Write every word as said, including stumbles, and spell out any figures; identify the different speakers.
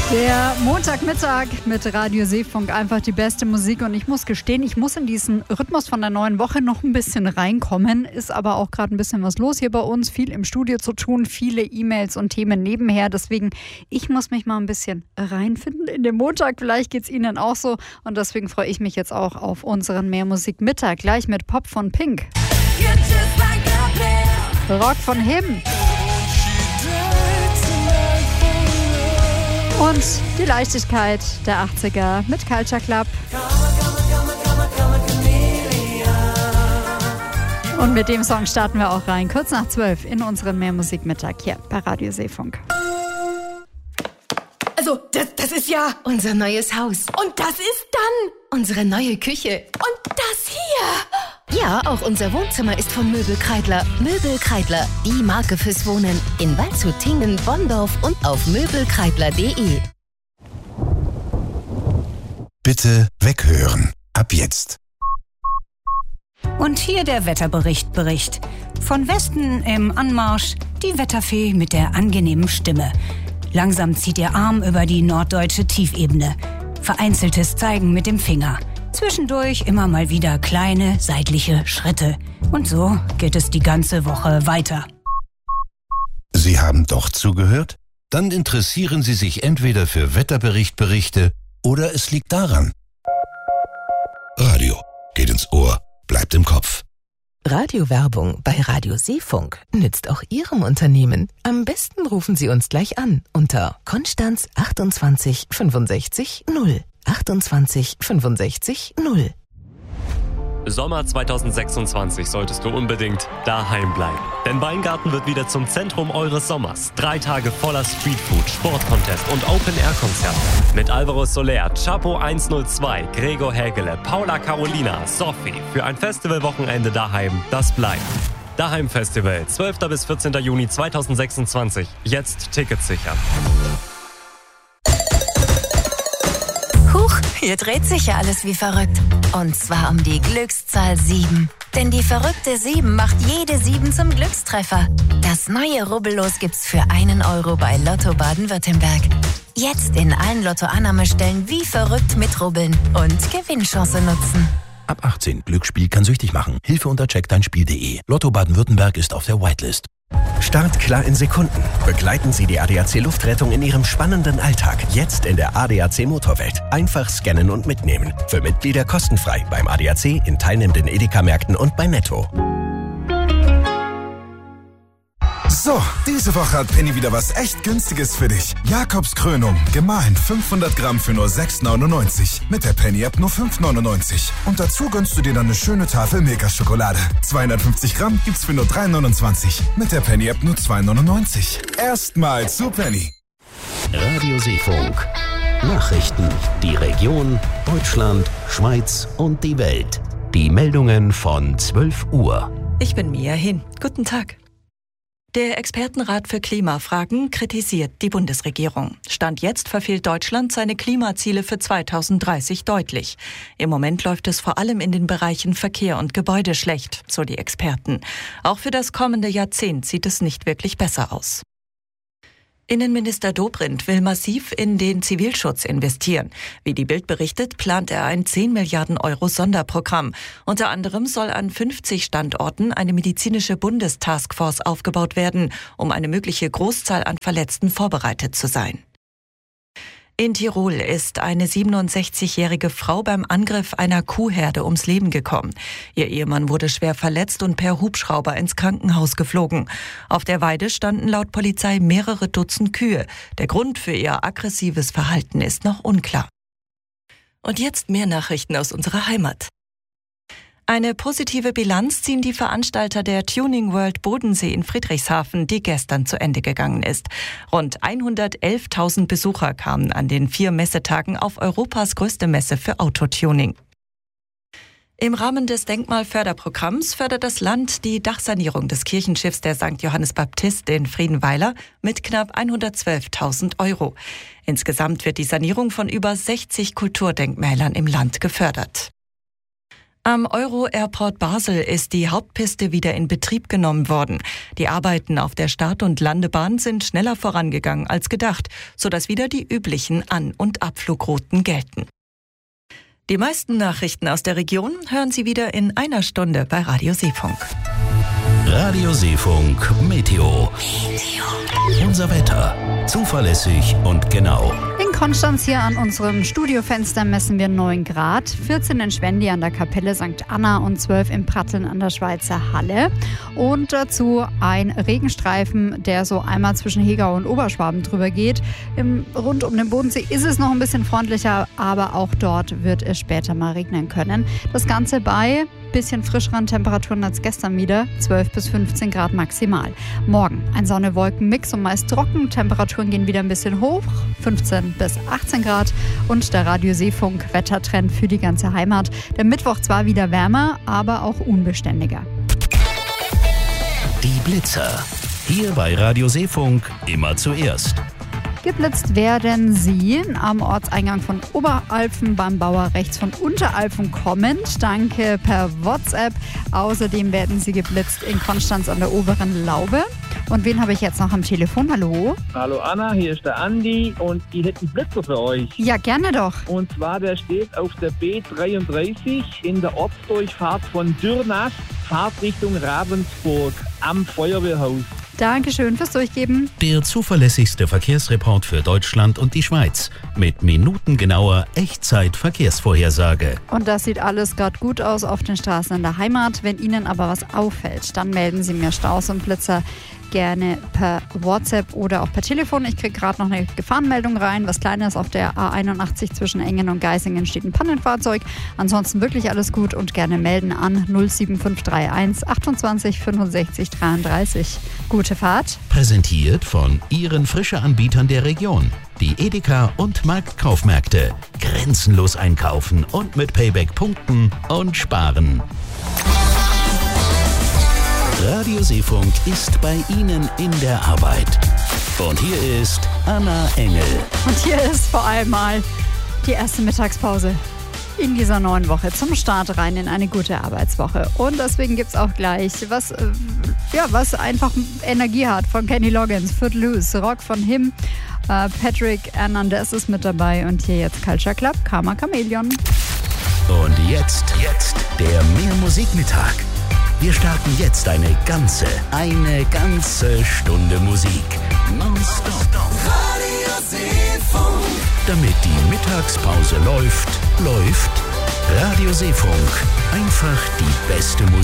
Speaker 1: Der Montagmittag mit Radio Seefunk, einfach die beste Musik. Und ich muss gestehen, ich muss in diesen Rhythmus von der neuen Woche noch ein bisschen reinkommen. Ist aber auch gerade ein bisschen was los hier bei uns. Viel im Studio zu tun, viele E-Mails und Themen nebenher. Deswegen, ich muss mich mal ein bisschen reinfinden in den Montag. Vielleicht geht es Ihnen auch so. Und deswegen freue ich mich jetzt auch auf unseren Mehrmusik-Mittag. Gleich mit Pop von Pink. Rock von Him. Und die Leichtigkeit der achtziger mit Culture Club. Und mit dem Song starten wir auch rein, kurz nach zwölf, in unseren Mehrmusikmittag hier bei Radio Seefunk.
Speaker 2: Also, das, das ist ja
Speaker 3: unser neues Haus.
Speaker 2: Und das ist dann
Speaker 3: unsere neue Küche.
Speaker 2: Und das hier.
Speaker 3: Ja, auch unser Wohnzimmer ist von Möbel Kreidler. Möbel Kreidler, die Marke fürs Wohnen. In Waldshut, Tingen, Bonndorf und auf möbelkreidler punkt de.
Speaker 4: Bitte weghören. Ab jetzt.
Speaker 5: Und hier der Wetterbericht Bericht. Von Westen im Anmarsch die Wetterfee mit der angenehmen Stimme. Langsam zieht ihr Arm über die norddeutsche Tiefebene. Vereinzeltes Zeigen mit dem Finger. Zwischendurch immer mal wieder kleine, seitliche Schritte. Und so geht es die ganze Woche weiter.
Speaker 4: Sie haben doch zugehört? Dann interessieren Sie sich entweder für Wetterberichtberichte oder es liegt daran. Radio geht ins Ohr, bleibt im Kopf.
Speaker 3: Radiowerbung bei Radio Seefunk nützt auch Ihrem Unternehmen. Am besten rufen Sie uns gleich an unter Konstanz achtundzwanzig fünfundsechzig null. achtundzwanzig fünfundsechzig null.
Speaker 6: Sommer zweitausendsechsundzwanzig solltest du unbedingt daheim bleiben. Denn Weingarten wird wieder zum Zentrum eures Sommers. Drei Tage voller Streetfood, Sportcontest und Open-Air-Konzerte. Mit Alvaro Soler, Chapo hundertzwei, Gregor Hägele, Paula Carolina, Sophie. Für ein Festivalwochenende daheim, das bleibt. Daheim Festival, zwölfter bis vierzehnter Juni zweitausendsechsundzwanzig. Jetzt Tickets sichern.
Speaker 3: Huch, hier dreht sich ja alles wie verrückt. Und zwar um die Glückszahl sieben. Denn die verrückte sieben macht jede sieben zum Glückstreffer. Das neue Rubbellos gibt's für einen Euro bei Lotto Baden-Württemberg. Jetzt in allen Lotto-Annahmestellen wie verrückt mitrubbeln und Gewinnchance nutzen.
Speaker 7: Ab achtzehn. Glücksspiel kann süchtig machen. Hilfe unter check dein spiel punkt de. Lotto Baden-Württemberg ist auf der Whitelist.
Speaker 8: Startklar in Sekunden. Begleiten Sie die A D A C Luftrettung in Ihrem spannenden Alltag. Jetzt in der A D A C Motorwelt. Einfach scannen und mitnehmen. Für Mitglieder kostenfrei beim A D A C, in teilnehmenden Edeka-Märkten und bei Netto.
Speaker 9: So, diese Woche hat Penny wieder was echt Günstiges für dich. Jakobs Krönung, gemahlen fünfhundert Gramm für nur sechs neunundneunzig. Mit der Penny-App nur fünf neunundneunzig. Und dazu gönnst du dir dann eine schöne Tafel Milka-Schokolade. zweihundertfünfzig Gramm gibt's für nur drei neunundzwanzig. Mit der Penny-App nur zwei neunundneunzig. Erstmal zu Penny.
Speaker 7: Radio Seefunk. Nachrichten. Die Region, Deutschland, Schweiz und die Welt. Die Meldungen von zwölf Uhr.
Speaker 10: Ich bin Mia Hin. Guten Tag. Der Expertenrat für Klimafragen kritisiert die Bundesregierung. Stand jetzt verfehlt Deutschland seine Klimaziele für zweitausenddreißig deutlich. Im Moment läuft es vor allem in den Bereichen Verkehr und Gebäude schlecht, so die Experten. Auch für das kommende Jahrzehnt sieht es nicht wirklich besser aus. Innenminister Dobrindt will massiv in den Zivilschutz investieren. Wie die Bild berichtet, plant er ein zehn Milliarden Euro Sonderprogramm. Unter anderem soll an fünfzig Standorten eine medizinische Bundestaskforce aufgebaut werden, um eine mögliche Großzahl an Verletzten vorbereitet zu sein. In Tirol ist eine siebenundsechzigjährige Frau beim Angriff einer Kuhherde ums Leben gekommen. Ihr Ehemann wurde schwer verletzt und per Hubschrauber ins Krankenhaus geflogen. Auf der Weide standen laut Polizei mehrere Dutzend Kühe. Der Grund für ihr aggressives Verhalten ist noch unklar. Und jetzt mehr Nachrichten aus unserer Heimat. Eine positive Bilanz ziehen die Veranstalter der Tuning World Bodensee in Friedrichshafen, die gestern zu Ende gegangen ist. Rund hundertelftausend Besucher kamen an den vier Messetagen auf Europas größte Messe für Autotuning. Im Rahmen des Denkmalförderprogramms fördert das Land die Dachsanierung des Kirchenschiffs der Sankt Johannes Baptist in Friedenweiler mit knapp hundertzwölftausend Euro. Insgesamt wird die Sanierung von über sechzig Kulturdenkmälern im Land gefördert. Am Euro-Airport Basel ist die Hauptpiste wieder in Betrieb genommen worden. Die Arbeiten auf der Start- und Landebahn sind schneller vorangegangen als gedacht, sodass wieder die üblichen An- und Abflugrouten gelten. Die meisten Nachrichten aus der Region hören Sie wieder in einer Stunde bei Radio Seefunk.
Speaker 7: Radio Seefunk Meteo. Unser Wetter. Zuverlässig und genau.
Speaker 1: In Konstanz hier an unserem Studiofenster messen wir neun Grad, vierzehn in Schwendi an der Kapelle Sankt Anna und zwölf in Pratteln an der Schweizer Halle. Und dazu ein Regenstreifen, der so einmal zwischen Hegau und Oberschwaben drüber geht. Im, rund um den Bodensee ist es noch ein bisschen freundlicher, aber auch dort wird es später mal regnen können. Das Ganze bei bisschen frischeren Temperaturen als gestern wieder, zwölf bis fünfzehn Grad maximal. Morgen ein Sonne-Wolken-Mix und meist trocken. Temperaturen gehen wieder ein bisschen hoch, fünfzehn bis achtzehn Grad. Und der Radio Seefunk Wettertrend für die ganze Heimat. Der Mittwoch zwar wieder wärmer, aber auch unbeständiger.
Speaker 7: Die Blitzer. Hier bei Radio Seefunk immer zuerst.
Speaker 1: Geblitzt werden Sie am Ortseingang von Oberalpfen beim Bauer rechts von Unteralpfen kommend. Danke per WhatsApp. Außerdem werden Sie geblitzt in Konstanz an der Oberen Laube. Und wen habe ich jetzt noch am Telefon? Hallo?
Speaker 11: Hallo Anna, hier ist der Andi und ich hätte einen Blitzer für euch.
Speaker 1: Ja, gerne doch.
Speaker 11: Und zwar, der steht auf der B dreiunddreißig in der Ortsdurchfahrt von Dürnast, Fahrtrichtung Ravensburg am Feuerwehrhaus.
Speaker 1: Dankeschön fürs Durchgeben.
Speaker 7: Der zuverlässigste Verkehrsreport für Deutschland und die Schweiz mit minutengenauer Echtzeit-Verkehrsvorhersage.
Speaker 1: Und das sieht alles gerade gut aus auf den Straßen in der Heimat. Wenn Ihnen aber was auffällt, dann melden Sie mir Staus und Blitzer gerne per WhatsApp oder auch per Telefon. Ich kriege gerade noch eine Gefahrenmeldung rein. Was Kleines auf der A einundachtzig zwischen Engen und Geisingen steht ein Pannenfahrzeug. Ansonsten wirklich alles gut und gerne melden an null sieben fünf drei eins achtundzwanzig fünfundsechzig dreiunddreißig. Gute Fahrt.
Speaker 7: Präsentiert von Ihren Frische-Anbietern der Region. Die Edeka und Marktkaufmärkte. Grenzenlos einkaufen und mit Payback punkten und sparen. Radio Seefunk ist bei Ihnen in der Arbeit. Und hier ist Anna Engel.
Speaker 1: Und hier ist vor allem mal die erste Mittagspause in dieser neuen Woche zum Start rein in eine gute Arbeitswoche. Und deswegen gibt es auch gleich was, äh, ja, was einfach Energie hat von Kenny Loggins, Footloose, Rock von Him, äh, Patrick Hernandez ist mit dabei und hier jetzt Culture Club, Karma Chameleon.
Speaker 7: Und jetzt, jetzt der Mehr-Musik-Mittag. Wir starten jetzt eine ganze, eine ganze Stunde Musik. Nonstop.
Speaker 2: Radio Seefunk.
Speaker 7: Damit die Mittagspause läuft, läuft Radio Seefunk. Einfach die beste Musik.